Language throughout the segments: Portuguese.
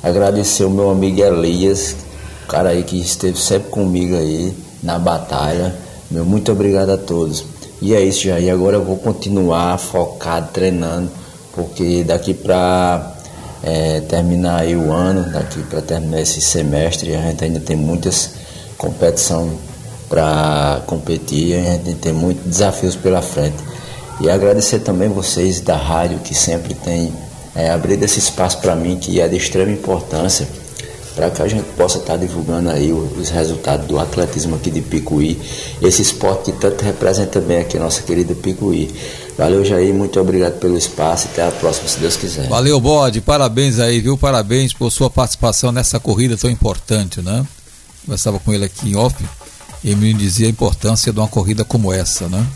Agradecer o meu amigo Elias, o cara aí que esteve sempre comigo aí na batalha. Muito obrigado a todos. E é isso, Jair. Agora eu vou continuar focado, treinando, porque daqui para terminar aí o ano, daqui para terminar esse semestre, a gente ainda tem muitas competições para competir, a gente tem muitos desafios pela frente. E agradecer também vocês da rádio, que sempre tem abrido esse espaço para mim, que é de extrema importância, para que a gente possa estar divulgando aí os resultados do atletismo aqui de Picuí, esse esporte que tanto representa bem aqui a nossa querida Picuí. Valeu, Jair, muito obrigado pelo espaço, até a próxima, se Deus quiser. Valeu, Bode, parabéns aí, viu? Parabéns por sua participação nessa corrida tão importante, né? Conversava com ele aqui em off, e ele me dizia a importância de uma corrida como essa, né?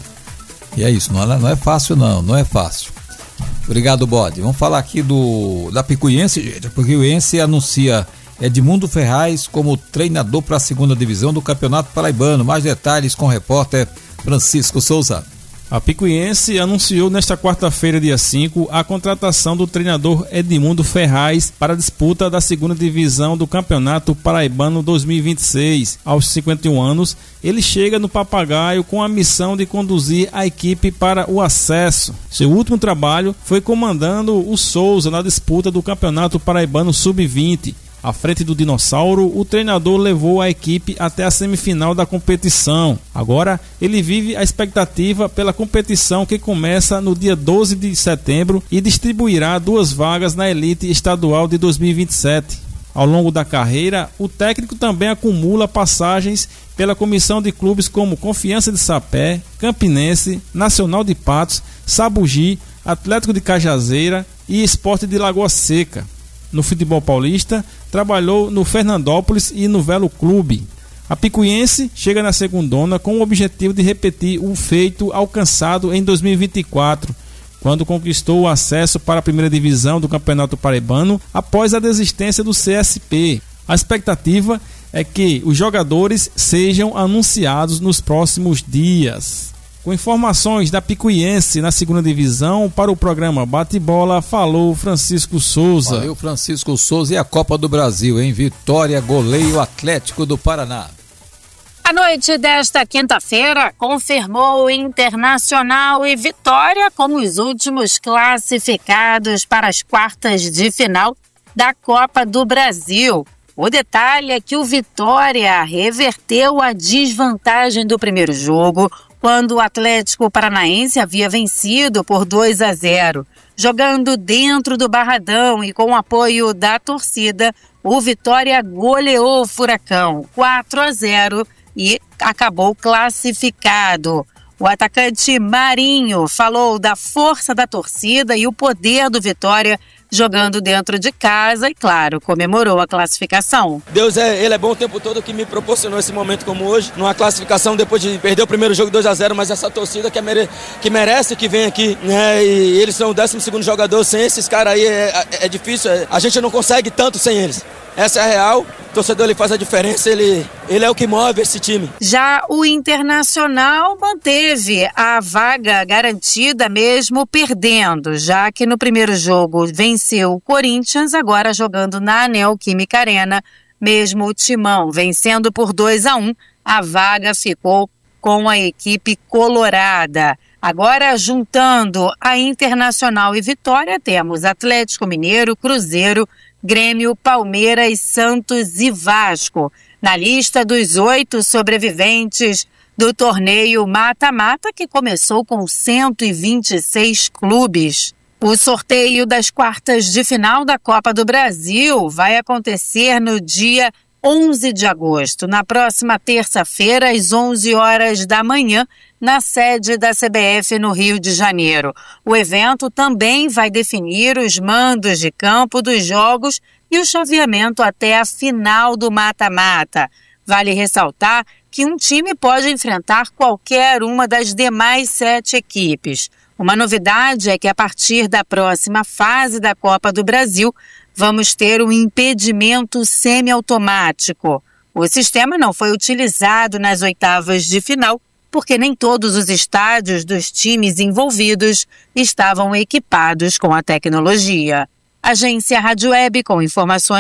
E é isso, não é fácil não é fácil. Obrigado, Bode. Vamos falar aqui da Picuiense, gente. A Picuiense anuncia Edmundo Ferraz como treinador para a segunda divisão do Campeonato Paraibano. Mais detalhes com o repórter Francisco Souza. A Picuiense anunciou nesta quarta-feira, dia 5, a contratação do treinador Edmundo Ferraz para a disputa da segunda divisão do Campeonato Paraibano 2026. Aos 51 anos, ele chega no Papagaio com a missão de conduzir a equipe para o acesso. Seu último trabalho foi comandando o Souza na disputa do Campeonato Paraibano Sub-20. À frente do Dinossauro, o treinador levou a equipe até a semifinal da competição. Agora, ele vive a expectativa pela competição que começa no dia 12 de setembro e distribuirá 2 vagas na elite estadual de 2027. Ao longo da carreira, o técnico também acumula passagens pela comissão de clubes como Confiança de Sapé, Campinense, Nacional de Patos, Sabugi, Atlético de Cajazeira e Esporte de Lagoa Seca. No futebol paulista, trabalhou no Fernandópolis e no Velo Clube. A Picuiense chega na segundona com o objetivo de repetir o feito alcançado em 2024, quando conquistou o acesso para a primeira divisão do Campeonato Paraibano após a desistência do CSP. A expectativa é que os jogadores sejam anunciados nos próximos dias. Com informações da Picuiense na segunda divisão, para o programa Bate-Bola, falou Francisco Souza. Valeu, Francisco Souza. E a Copa do Brasil, hein? Vitória goleia o Atlético do Paraná. A noite desta quinta-feira confirmou o Internacional e Vitória como os últimos classificados para as quartas de final da Copa do Brasil. O detalhe é que o Vitória reverteu a desvantagem do primeiro jogo, quando o Atlético Paranaense havia vencido por 2-0. Jogando dentro do Barradão e com o apoio da torcida, o Vitória goleou o Furacão 4-0 e acabou classificado. O atacante Marinho falou da força da torcida e o poder do Vitória jogando dentro de casa e, claro, comemorou a classificação. Deus ele é bom o tempo todo, que me proporcionou esse momento como hoje, numa classificação depois de perder o primeiro jogo 2-0, mas essa torcida que merece que vem aqui, né? E eles são o 12º jogador, sem esses caras aí é difícil, a gente não consegue tanto sem eles. Essa é a real, o torcedor ele faz a diferença, ele é o que move esse time. Já o Internacional manteve a vaga garantida mesmo perdendo, já que no primeiro jogo venceu o Corinthians, agora jogando na Neoquímica Arena, mesmo o Timão vencendo por 2-1, a vaga ficou com a equipe colorada. Agora, juntando a Internacional e Vitória, temos Atlético Mineiro, Cruzeiro, Grêmio, Palmeiras, Santos e Vasco. Na lista dos 8 sobreviventes do torneio mata-mata, que começou com 126 clubes. O sorteio das quartas de final da Copa do Brasil vai acontecer no dia 11 de agosto, na próxima terça-feira, às 11 horas da manhã, na sede da CBF no Rio de Janeiro. O evento também vai definir os mandos de campo dos jogos e o chaveamento até a final do mata-mata. Vale ressaltar que um time pode enfrentar qualquer uma das demais 7 equipes. Uma novidade é que a partir da próxima fase da Copa do Brasil, vamos ter um impedimento semiautomático. O sistema não foi utilizado nas oitavas de final, porque nem todos os estádios dos times envolvidos estavam equipados com a tecnologia. Agência Rádio Web com informações